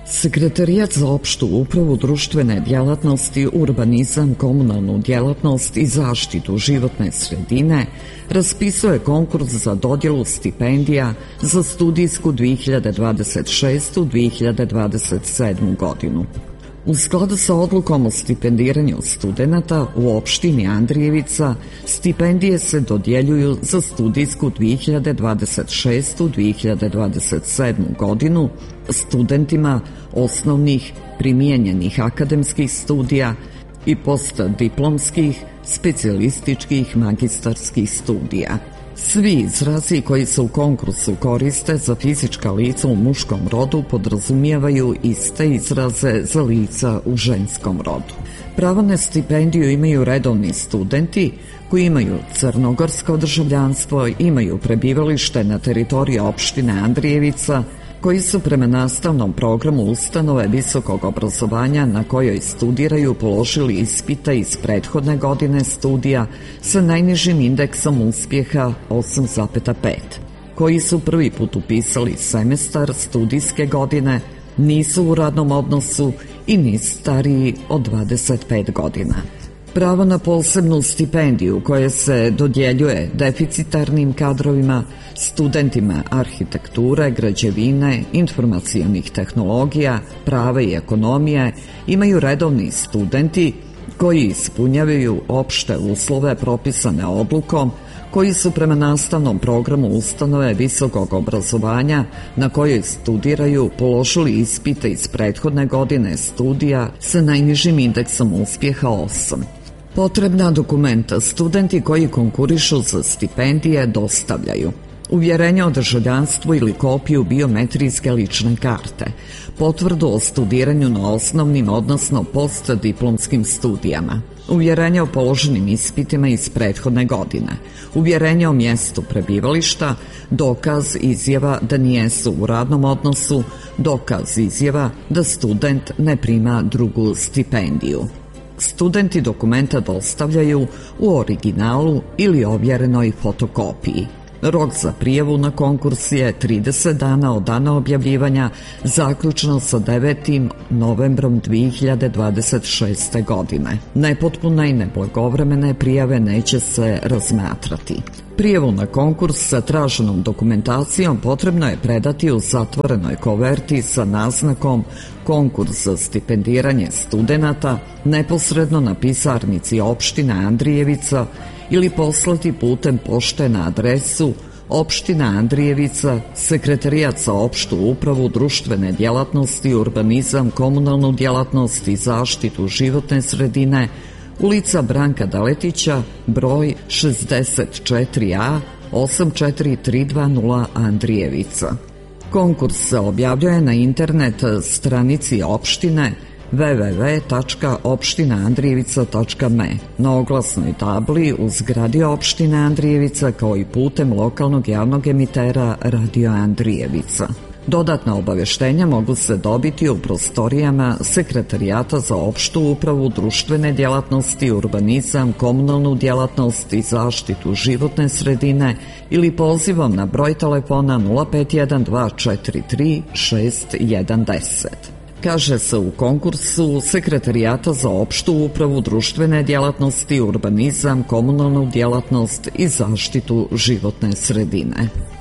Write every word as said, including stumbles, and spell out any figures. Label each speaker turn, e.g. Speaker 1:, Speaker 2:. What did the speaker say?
Speaker 1: Sekretarijat za opštu upravu, društvene djelatnosti, urbanizam, komunalnu djelatnost i zaštitu životne sredine raspisuje konkurs za dodjelu stipendija za studijsku dvije hiljade dvadeset šeste. dvije hiljade dvadeset sedme. godinu. U skladu sa odlukom o stipendiranju studenata u opštini Andrijevica, stipendije se dodjeljuju za studijsku dvije hiljade dvadeset šeste. dvije hiljade dvadeset sedme. godinu studentima osnovnih primijenjenih akademskih studija i postdiplomskih, specijalističkih, magistarskih studija. Svi izrazi koji se u konkursu koriste za fizička lica u muškom rodu podrazumijevaju iste izraze za lica u ženskom rodu. Pravo na stipendiju imaju redovni studenti koji imaju crnogorsko državljanstvo, imaju prebivalište na teritoriji opštine Andrijevica, koji su prema nastavnom programu ustanove visokog obrazovanja na kojoj studiraju položili ispite iz prethodne godine studija sa najnižim indeksom uspjeha osam zarez pet, koji su prvi put upisali semestar studijske godine, nisu u radnom odnosu i nisu stariji od dvadeset pet godina. Pravo na posebnu stipendiju koje se dodjeljuje deficitarnim kadrovima, studentima arhitekture, građevine, informacionih tehnologija, prava i ekonomije imaju redovni studenti koji ispunjavaju opšte uslove propisane odlukom, koji su prema nastavnom programu ustanove visokog obrazovanja na kojoj studiraju položili ispite iz prethodne godine studija sa najnižim indeksom uspjeha osam. Potrebna dokumenta studenti koji konkurišu za stipendije dostavljaju: uvjerenje o državljanstvu ili kopiju biometrijske lične karte, potvrdu o studiranju na osnovnim, odnosno postdiplomskim studijama, uvjerenje o položenim ispitima iz prethodne godine, uvjerenje o mjestu prebivališta, dokaz izjava da nijesu u radnom odnosu, dokaz izjava da student ne prima drugu stipendiju. Studenti dokumenta dostavljaju u originalu ili ovjerenoj fotokopiji. Rok za prijavu na konkurs je trideset dana od dana objavljivanja, zaključno sa devetim novembrom dvije hiljade dvadeset šeste. godine. Nepotpune i neblagovremene prijave neće se razmatrati. Prijavu na konkurs sa traženom dokumentacijom potrebno je predati u zatvorenoj koverti sa naznakom konkurs za stipendiranje studenata neposredno na pisarnici opštine Andrijevica ili poslati putem pošte na adresu opština Andrijevica, Sekretarijat za opštu upravu, društvene djelatnosti, urbanizam, komunalnu djelatnost i zaštitu životne sredine, ulica Branka Daletića, broj šezdeset četiri a osam četiri tri dva nula Andrijevica. Konkurs se objavljuje na internet stranici opštine w w w tačka opština andrijevica tačka m e, na oglasnoj tabli u zgradi opštine Andrijevica kao i putem lokalnog javnog emitera Radio Andrijevica. Dodatna obavještenja mogu se dobiti u prostorijama Sekretarijata za opštu upravu, društvene djelatnosti, urbanizam, komunalnu djelatnost i zaštitu životne sredine ili pozivom na broj telefona nula pet jedan dva četiri tri šest jedan deset. Kaže se u konkursu Sekretarijata za opštu upravu, društvene djelatnosti, urbanizam, komunalnu djelatnost i zaštitu životne sredine.